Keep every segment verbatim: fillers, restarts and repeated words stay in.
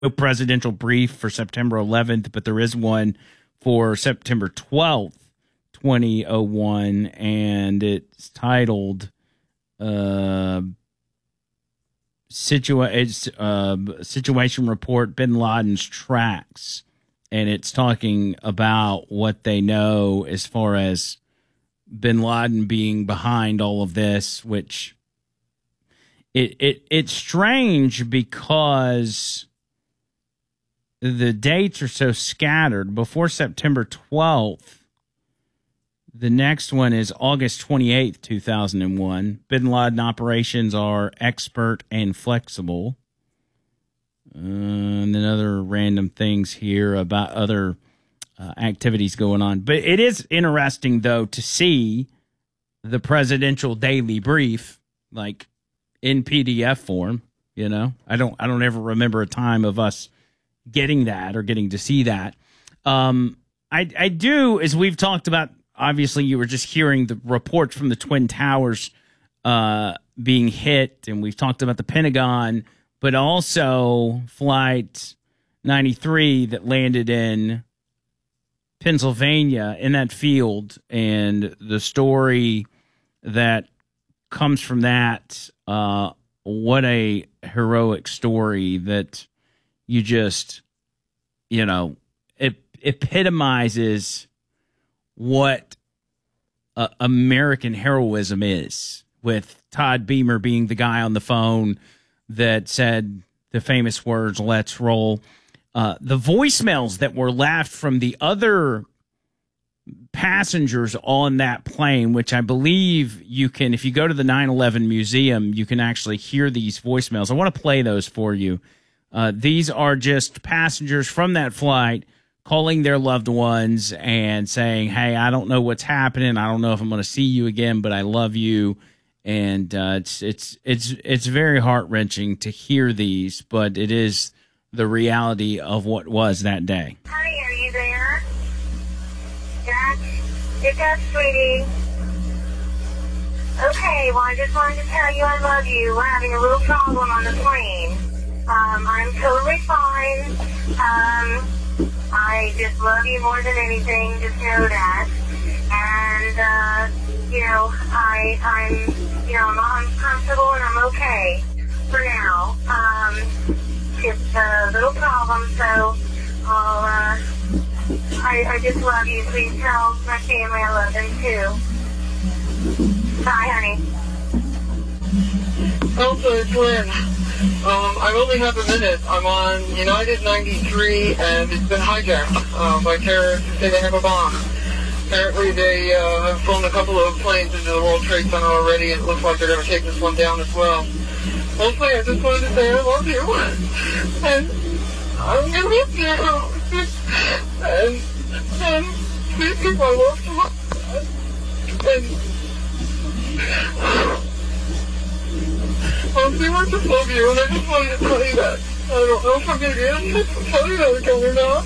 no presidential brief for September eleventh, but there is one for September twelfth, twenty oh one, and it's titled uh, Situa- it's, uh, Situation Report Bin Laden's Tracks. And it's talking about what they know as far as Bin Laden being behind all of this, which it it it's strange because the dates are so scattered. Before September twelfth, the next one is August twenty-eighth, two thousand one. Bin Laden operations are expert and flexible. Uh, and then other random things here about other uh, activities going on. But it is interesting, though, to see the presidential daily brief, like in P D F form. You know, I don't, I don't ever remember a time of us getting that or getting to see that. Um, I, I do, as we've talked about. Obviously, you were just hearing the reports from the Twin Towers uh, being hit, and we've talked about the Pentagon. But also Flight ninety-three that landed in Pennsylvania in that field, and the story that comes from that. Uh, what a heroic story that you just, you know, it epitomizes what uh, American heroism is, with Todd Beamer being the guy on the phone that said the famous words, "Let's roll." Uh, the voicemails that were left from the other passengers on that plane, which I believe you can, if you go to the nine eleven museum, you can actually hear these voicemails. I want to play those for you. Uh, these are just passengers from that flight calling their loved ones and saying, "Hey, I don't know what's happening. I don't know if I'm going to see you again, but I love you." And uh, it's it's it's it's very heart-wrenching to hear these, but it is the reality of what was that day. Hi, are you there? Jack? It's up, sweetie. Okay, well, I just wanted to tell you I love you. We're having a little problem on the plane. Um, I'm totally fine. Um, I just love you more than anything. Just know that. And, uh, you know, I, I'm, you know, I'm, I'm comfortable and I'm okay for now. Um, it's a little problem, so I'll, uh, I, I just love you. Please tell my family I love them too. Bye, honey. Elsa, it's Lynn. Um, I only have a minute. I'm on United ninety-three, and it's been hijacked uh, by terrorists who say they have a bomb. Apparently they uh, have flown a couple of planes into the World Trade Center already, and it looks like they're going to take this one down as well. Mostly, I just wanted to say I love you, and I'm going to miss you. And, and please keep my love to my and honestly, I just love you, and I just wanted to tell you that. I don't know if I'm going to be able to tell you that again or not.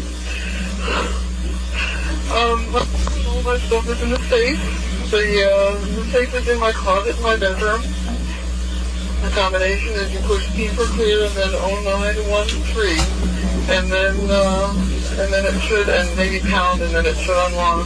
Um, all my stuff is in the safe. The, uh, the safe is in my closet in my bedroom. The combination is you push P for clear and then oh nine one three. And then, uh, and then it should, and maybe pound, and then it should unlock.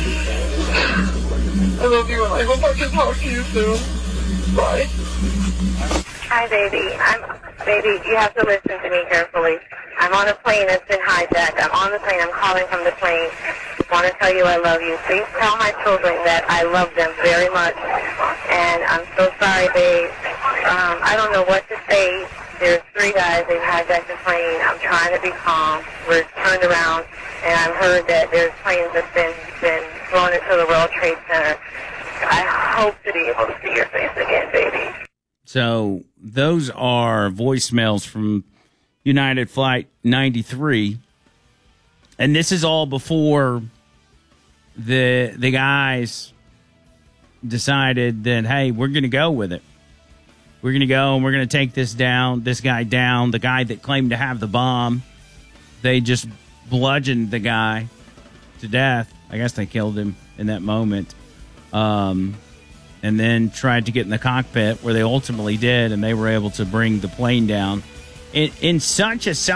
I love you, and I hope I can talk to you soon. Bye. Hi, baby. I'm, baby, you have to listen to me carefully. I'm on a plane that's been hijacked. I'm on the plane. I'm calling from the plane. I want to tell you I love you. Please tell my children that I love them very much. And I'm so sorry, babe. Um, I don't know what to say. There's three guys. They've hijacked the plane. I'm trying to be calm. We're turned around, and I've heard that there's planes that's been, been flown into the World Trade Center. I hope to be able to see your face again, baby. So those are voicemails from United Flight ninety-three. And this is all before the the guys decided that, hey, we're going to go with it. We're going to go and we're going to take this down, this guy down, the guy that claimed to have the bomb. They just bludgeoned the guy to death. I guess they killed him in that moment. Um, and then tried to get in the cockpit, where they ultimately did, and they were able to bring the plane down. in, in such a